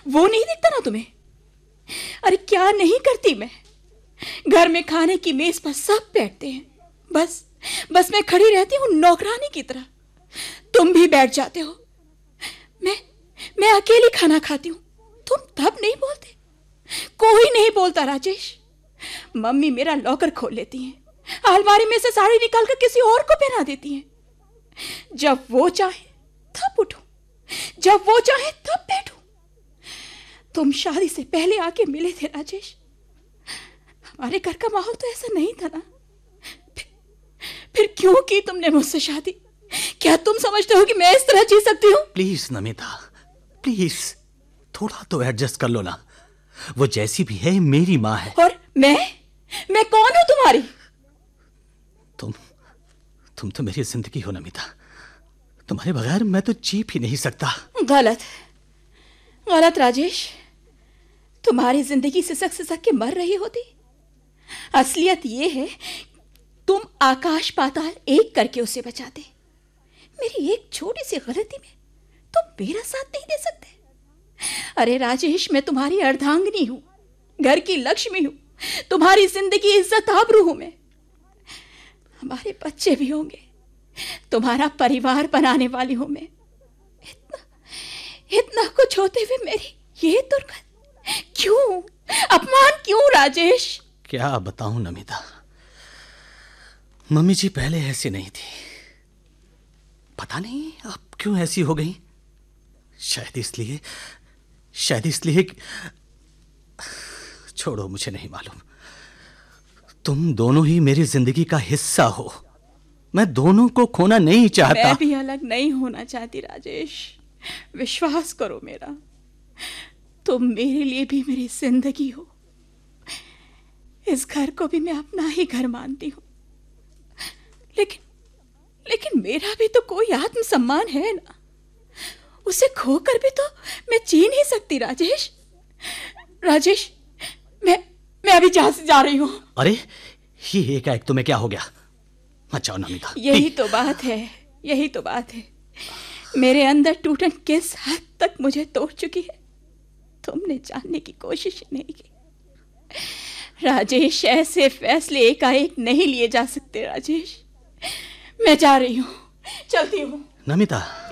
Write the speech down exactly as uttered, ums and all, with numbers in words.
वो नहीं दिखता ना तुम्हें? अरे क्या नहीं करती मैं? घर में खाने की मेज पर सब बैठते हैं, बस बस मैं खड़ी रहती हूँ नौकरानी की तरह। तुम भी बैठ जाते हो, मैं मैं अकेली खाना खाती हूँ, तुम तब नहीं बोलते? कोई नहीं बोलता राजेश। मम्मी मेरा लॉकर खोल लेती हैं, अलमारी में से साड़ी निकाल कर किसी और को पहना देती हैं। जब वो चाहे तब उठूं, जब वो चाहे तब बैठूं। तुम शादी से पहले आके मिले थे राजेश, हमारे घर का माहौल तो ऐसा नहीं था ना। फिर, फिर क्यों की तुमने मुझसे शादी? क्या तुम समझते हो कि मैं इस तरह जी सकती हूँ? प्लीज नमिता, प्लीज थोड़ा तो एडजस्ट कर लो ना। वो जैसी भी है मेरी माँ है। और मैं मैं कौन हूं तुम्हारी? तुम तुम तो मेरी जिंदगी हो नमिता। तुम्हारे बगैर मैं तो जी भी नहीं सकता। गलत गलत राजेश, तुम्हारी जिंदगी सिसक सिसक के मर रही होती। असलियत ये है तुम आकाश पाताल एक करके उसे बचाते। मेरी एक छोटी सी गलती में तुम मेरा साथ नहीं दे सकते। अरे राजेश, मैं तुम्हारी अर्धांगिनी हूं, घर की लक्ष्मी हूं, तुम्हारी जिंदगी इज्जत आबरू हूं मैं। हमारे बच्चे भी होंगे, तुम्हारा परिवार बनाने वाली हूं मैं। इतना इतना कुछ होते हुए मेरी ये दुर्गत क्यों? अपमान क्यों राजेश? क्या बताऊं नमिता, मम्मी जी पहले ऐसी नहीं थी, पता नहीं अब क्यों ऐसी हो गई। शायद इसलिए शायद इसलिए कि... छोड़ो, मुझे नहीं मालूम। तुम दोनों ही मेरी जिंदगी का हिस्सा हो, मैं दोनों को खोना नहीं चाहता। मैं भी अलग नहीं होना चाहती राजेश, विश्वास करो मेरा। तुम मेरे लिए भी मेरी जिंदगी हो, इस घर को भी मैं अपना ही घर मानती हूं। लेकिन लेकिन मेरा भी तो कोई आत्मसम्मान है ना, उसे खोकर भी तो मैं जी नहीं सकती राजेश। राजेश, मैं मैं अभी जहां से जा रही हूं। अरे ये एकाएक तुम्हें क्या हो गया? अच्छा नमिता, यही तो बात है, यही तो बात है। मेरे अंदर टूटन किस हद तक मुझे तोड़ चुकी है, तुमने जानने की कोशिश नहीं की। राजेश, ऐसे फैसले एकाएक नहीं लिए जा सकते राजेश। मैं जा रही हूं, चलती हूं। नमिता